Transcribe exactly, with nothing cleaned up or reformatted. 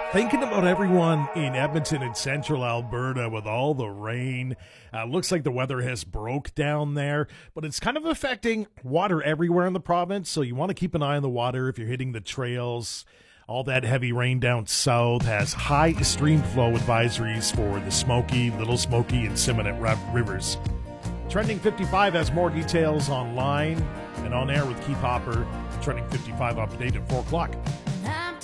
Thinking about everyone in Edmonton and central Alberta with all the rain. Uh, looks like the weather has broke down there, but it's kind of affecting water everywhere in the province, so you want to keep an eye on the water if you're hitting the trails. All that heavy rain down south has high stream flow advisories for the Smoky, Little Smoky, and Simonette rivers. Trending fifty-five has more details online and on air with Keith Hopper. Trending fifty-five update at four o'clock.